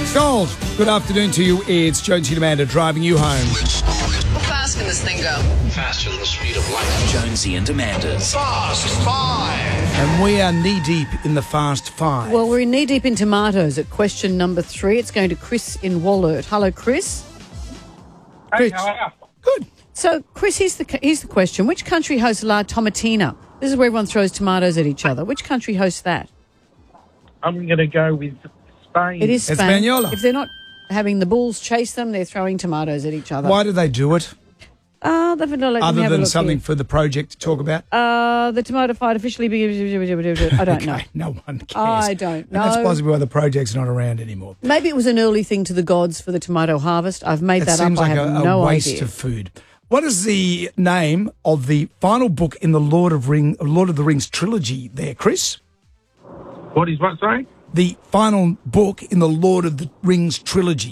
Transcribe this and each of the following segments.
Gold, good afternoon to you. It's Jonesy and Amanda driving you home. How fast can this thing go? Faster than the speed of light. Jonesy and Amanda's Fast Five. And we are knee-deep in the Fast Five. Well, we're knee-deep in tomatoes at question number 3. It's going to Chris in Wollert. Hello, Chris. Chris. How are you? Good. So, Chris, here's the question. Which country hosts La Tomatina? This is where everyone throws tomatoes at each other. Which country hosts that? I'm going to go with Spain. It is Spain. Española. If they're not having the bulls chase them, they're throwing tomatoes at each other. Why do they do it? Other Than something for the project to talk about? The tomato fight officially I don't know. Okay, no one cares. I don't know. And that's possibly why the project's not around anymore. Maybe it was an early thing to the gods for the tomato harvest. I've made It that up. seems like I have a no waste idea. of food. What is the name of the final book in the Lord of the Rings trilogy there, Chris? What is what, sorry? The final book in the Lord of the Rings trilogy.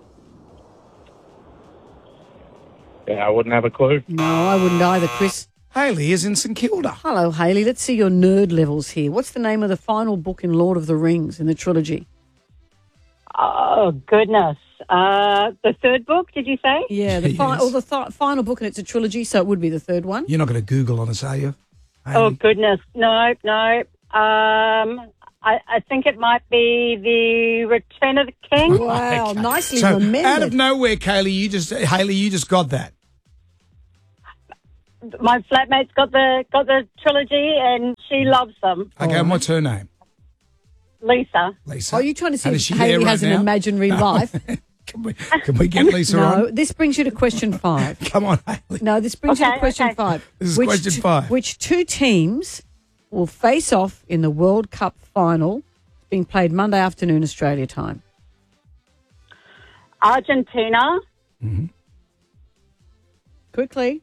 Yeah, I wouldn't have a clue. No, I wouldn't either, Chris. Haley is in St Kilda. Hello, Hayley. Let's see your nerd levels here. What's the name of the final book in Lord of the Rings in the trilogy? Oh, goodness. The third book, did you say? Yeah, the Yes. final book, and it's a trilogy, so it would be the third one. You're not going to Google on us, are you? Oh, Haley? goodness. No. I think it might be The Return of the King. Wow, Okay. nicely So remembered. out of nowhere, Haley, you just got that. My flatmate's got the trilogy and she loves them. Okay, and what's her name? Lisa. Lisa. Are you trying to see And if is she Hayley there right has an now? imaginary life? Can we get Lisa No, on? this brings you to question 5. Come on, Haley. No, this brings you to Okay, question okay. 5. This is question 5. Which two teams will face off in the World Cup final being played Monday afternoon Australia time? Argentina. Quickly.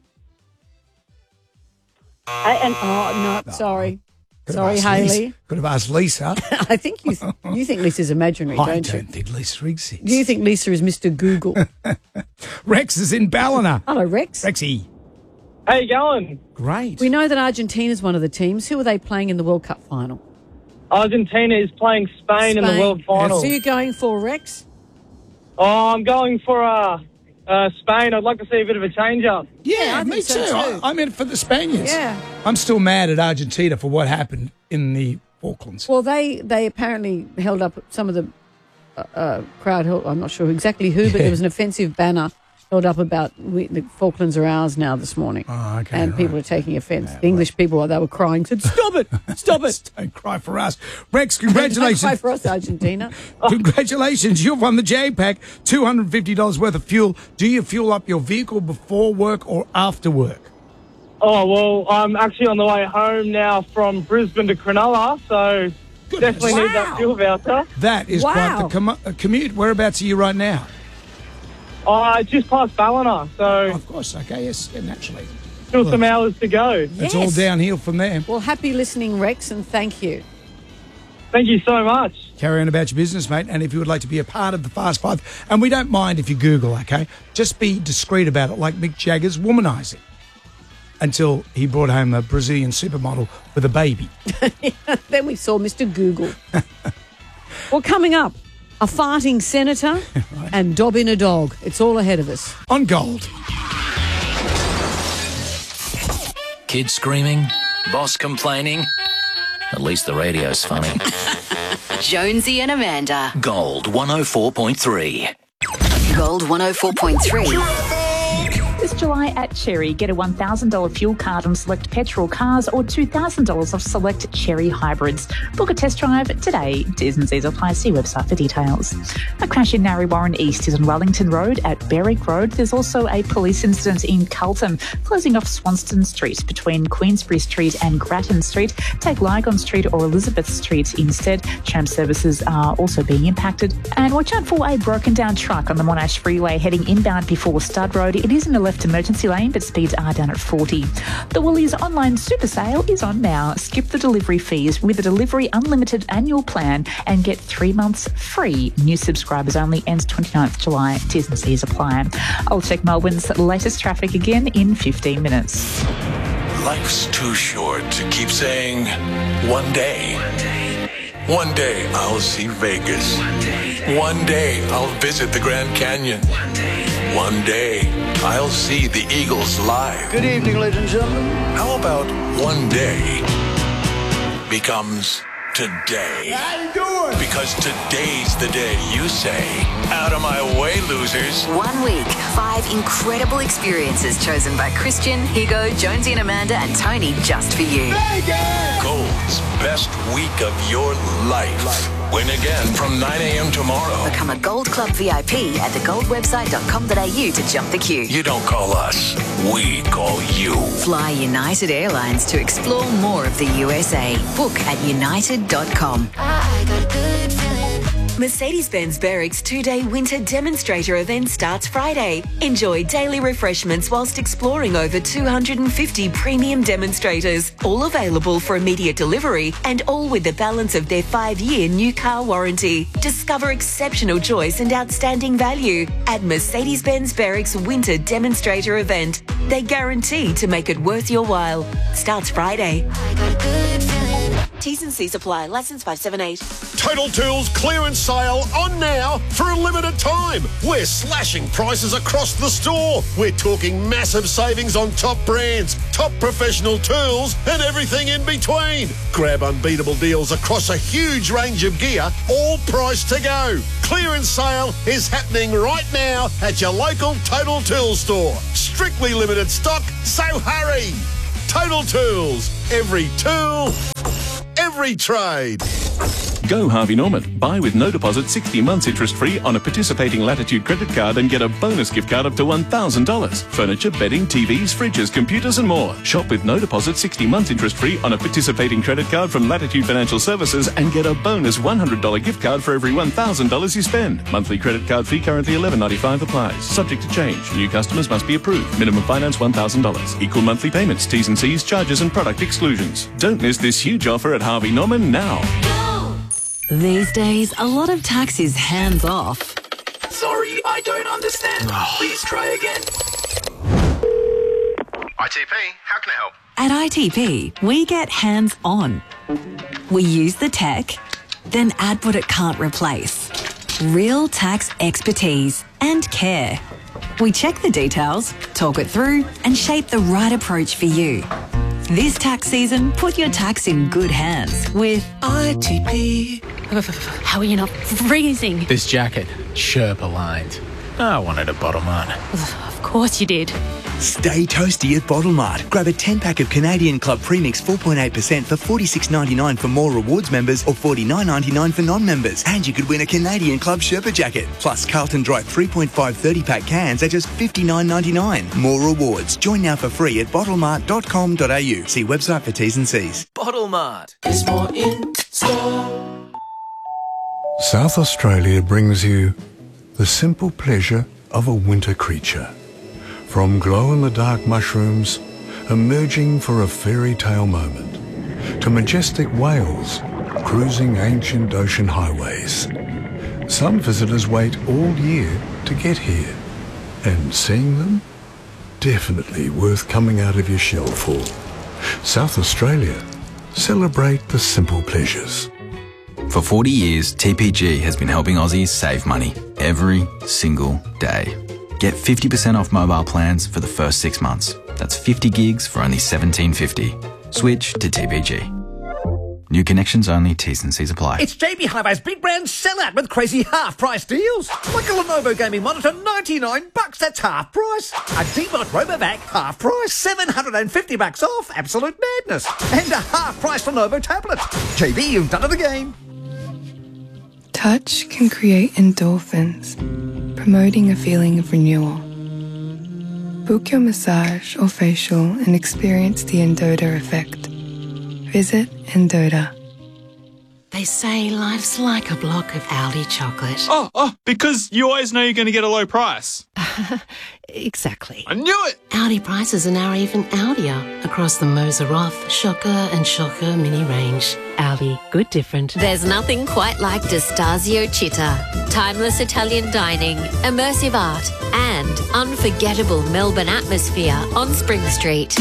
And Oh, no, sorry. Could have Sorry, asked Hayley. Lisa. Could have asked Lisa. I think you think Lisa's imaginary, I don't you? don't think Lisa exists. Do you think Lisa is Mr. Google? Rex is in Ballina. Hello, Rex. Rexy. How you going? Great. We know that Argentina's one of the teams. Who are they playing in the World Cup final? Argentina is playing Spain in the World Final. So you're going for Rex? Oh, I'm going for Spain. I'd like to see a bit of a change-up. Yeah, I me think so too. too. I'm in for the Spaniards. Yeah. I'm still mad at Argentina for what happened in the Falklands. Well, they apparently held up some of the crowd. I'm not sure exactly who, but there was an offensive banner held up about the Falklands are ours now this morning. Oh, okay, And right. people are taking offence. The English people, they were crying, said, "Stop it! Stop it!" Don't cry for us. Rex, Don't cry congratulations. for us, Argentina. Congratulations. You've won the J-Pack, $250 worth of fuel. Do you fuel up your vehicle before work or after work? Oh, well, I'm actually on the way home now from Brisbane to Cronulla, so Goodness. definitely need that fuel voucher. That is Wow. quite the commute. Whereabouts are you right now? I just passed Ballina, so Of course, okay, yes, yeah, naturally. still some hours to go. It's all Yes. downhill from there. Well, happy listening, Rex, and thank you. Thank you so much. Carry on about your business, mate. And if you would like to be a part of the Fast Five, and we don't mind if you Google, okay? Just be discreet about it, like Mick Jagger's womanising. Until he brought home a Brazilian supermodel with a baby. Then we saw Mr. Google. Well, coming up, a farting senator and dobbing a dog. It's all ahead of us. On Gold. Kids screaming, boss complaining. At least the radio's funny. Jonesy and Amanda. Gold 104.3. Gold 104.3. This July at Cherry, get a $1,000 fuel card on select petrol cars or $2,000 off select Cherry hybrids. Book a test drive today. T's and C's apply. See website for details. A crash in Narre East is on Wellington Road at Berwick Road. There's also a police incident in Carlton, closing off Swanston Street between Queensbury Street and Grattan Street. Take Lygon Street or Elizabeth Street instead. Tram services are also being impacted. And watch out for a broken down truck on the Monash Freeway heading inbound before Stud Road. It is in a left emergency lane, but speeds are down at 40. The Woolies online super sale is on now. Skip the delivery fees with a Delivery Unlimited annual plan and get 3 months free. New subscribers only, ends 29th July. T's and C's apply. I'll check Melbourne's latest traffic again in 15 minutes. Life's too short to keep saying, one day. One day I'll see Vegas. One day I'll visit the Grand Canyon. One day I'll see the Eagles live. Good evening, ladies and gentlemen. How about one day becomes today? How you doing? Because today's the day you say, out of my way, losers. 1 week, 5 incredible experiences chosen by Christian, Higo, Jonesy and Amanda and Tony just for you. Gold's best week of your life. Win again from 9 a.m. tomorrow. Become a Gold Club VIP at thegoldwebsite.com.au to jump the queue. You don't call us, we call you. Fly United Airlines to explore more of the USA. Book at united.com. I got a good feeling. Mercedes-Benz Berwick's 2-day winter demonstrator event starts Friday. Enjoy daily refreshments whilst exploring over 250 premium demonstrators, all available for immediate delivery and all with the balance of their 5-year new car warranty. Discover exceptional choice and outstanding value at Mercedes-Benz Berwick's winter demonstrator event. They guarantee to make it worth your while. Starts Friday. I got a good feeling. T's and C's apply. Licence 578. Total Tools clearance sale on now for a limited time. We're slashing prices across the store. We're talking massive savings on top brands, top professional tools and everything in between. Grab unbeatable deals across a huge range of gear, all priced to go. Clearance sale is happening right now at your local Total Tools store. Strictly limited stock, so hurry. Total Tools. Every tool, every trade. Go Harvey Norman. Buy with no deposit 60 months interest free on a participating Latitude credit card and get a bonus gift card up to $1,000. Furniture, bedding, TVs, fridges, computers and more. Shop with no deposit 60 months interest free on a participating credit card from Latitude Financial Services and get a bonus $100 gift card for every $1,000 you spend. Monthly credit card fee currently $11.95 applies. Subject to change. New customers must be approved. Minimum finance $1,000. Equal monthly payments, T's and C's, charges and product exclusions. Don't miss this huge offer at Harvey Norman now. These days, a lot of tax is hands off. Sorry, I don't understand. Please try again. ITP, how can I help? At ITP, we get hands on. We use the tech, then add what it can't replace. Real tax expertise and care. We check the details, talk it through, and shape the right approach for you. This tax season, put your tax in good hands with ITP. How are you not freezing? This jacket, Sherpa lined. I wanted a Bottle Mart. Of course you did. Stay toasty at Bottle Mart. Grab a 10-pack of Canadian Club Premix 4.8% for $46.99 for more rewards members or $49.99 for non-members. And you could win a Canadian Club Sherpa jacket. Plus Carlton Dry 3.5 30-pack cans at just $59.99. More rewards. Join now for free at bottlemart.com.au. See website for T's and C's. Bottle Mart is more in store. South Australia brings you the simple pleasure of a winter creature. From glow-in-the-dark mushrooms emerging for a fairy tale moment, to majestic whales cruising ancient ocean highways. Some visitors wait all year to get here, and seeing them, definitely worth coming out of your shell for. South Australia, celebrate the simple pleasures. For 40 years, TPG has been helping Aussies save money every single day. Get 50% off mobile plans for the first 6 months. That's 50 gigs for only $17.50. Switch to TPG. New connections only, T's and C's apply. It's JB Hi-Fi's big brand sellout with crazy half-price deals. Like a Lenovo gaming monitor, $99, that's half price. A Dbot RoboVac, half price, $750 off, absolute madness. And a half-price Lenovo tablet. JB, you've done it again. Touch can create endorphins, promoting a feeling of renewal. Book your massage or facial and experience the Endota effect. Visit Endota. They say life's like a block of Aldi chocolate. Oh, because you always know you're going to get a low price. Exactly. I knew it! Aldi prices are now even Aldier across the Moser Roth, Shocker and Shocker mini range. Aldi, good different. There's nothing quite like D'Estasio Città. Timeless Italian dining, immersive art, and unforgettable Melbourne atmosphere on Spring Street.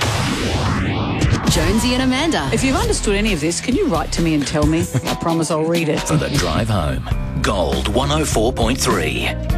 Jonesy and Amanda. If you've understood any of this, can you write to me and tell me? I promise I'll read it. For the drive home, Gold 104.3.